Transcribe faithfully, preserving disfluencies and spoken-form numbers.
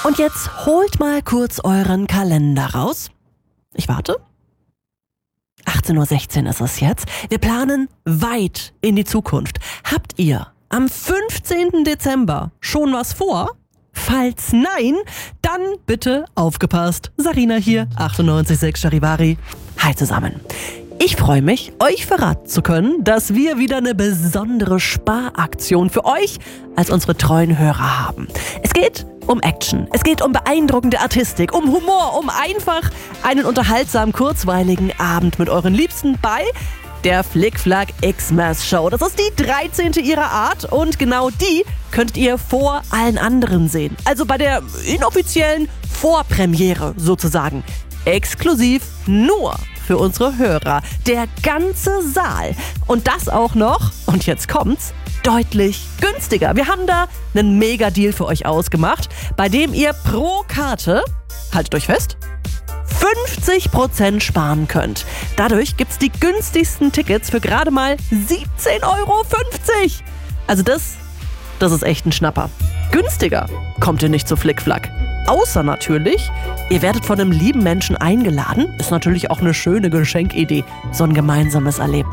Und jetzt holt mal kurz euren Kalender raus. Ich warte. achtzehn Uhr sechzehn ist es jetzt. Wir planen weit in die Zukunft. Habt ihr am fünfzehnten Dezember schon was vor? Falls nein, dann bitte aufgepasst. Sarina hier, achtundneunzig Komma sechs Charivari. Hi zusammen. Ich freue mich, euch verraten zu können, dass wir wieder eine besondere Sparaktion für euch als unsere treuen Hörer haben. Es geht um Action, es geht um beeindruckende Artistik, um Humor, um einfach einen unterhaltsamen, kurzweiligen Abend mit euren Liebsten bei der Flickflack Xmas Show. Das ist die dreizehnte ihrer Art und genau die könnt ihr vor allen anderen sehen. Also bei der inoffiziellen Vorpremiere sozusagen. Exklusiv nur für unsere Hörer. Der ganze Saal. Und das auch noch, und jetzt kommt's, deutlich günstiger. Wir haben da einen Mega-Deal für euch ausgemacht, bei dem ihr pro Karte, haltet euch fest, fünfzig Prozent sparen könnt. Dadurch gibt's die günstigsten Tickets für gerade mal siebzehn Euro fünfzig. Also das, das ist echt ein Schnapper. Günstiger kommt ihr nicht zu Flickflack. Außer natürlich, ihr werdet von einem lieben Menschen eingeladen. Ist natürlich auch eine schöne Geschenkidee. So ein gemeinsames Erlebnis.